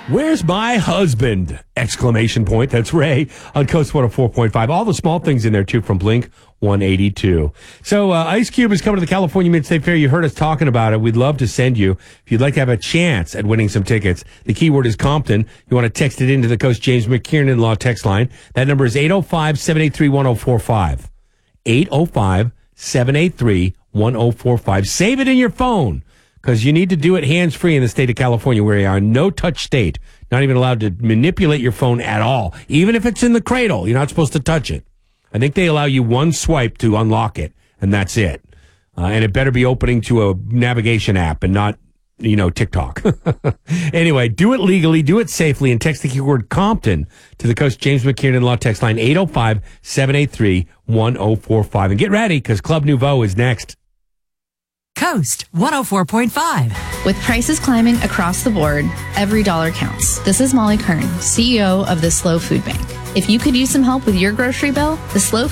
Where's my husband? Exclamation point. That's Ray on Coast 104.5. All the small things in there, too, from Blink 182. So Ice Cube is coming to the California Mid-State Fair. You heard us talking about it. We'd love to send you, if you'd like to have a chance at winning some tickets. The keyword is Compton. You want to text it into the Coast James McKiernan Law text line. That number is 805-783-1045. 805-783-1045. Save it in your phone, because you need to do it hands-free in the state of California, where you are no-touch state. Not even allowed to manipulate your phone at all. Even if it's in the cradle, you're not supposed to touch it. I think they allow you one swipe to unlock it, and that's it. And it better be opening to a navigation app and not, TikTok. Anyway, do it legally, do it safely, and text the keyword Compton to the Coast James McKiernan Law text line 805-783-1045. And get ready, because Club Nouveau is next. Coast 104.5. With prices climbing across the board, every dollar counts. This is Molly Kern, CEO of the Slow Food Bank. If you could use some help with your grocery bill, the Slow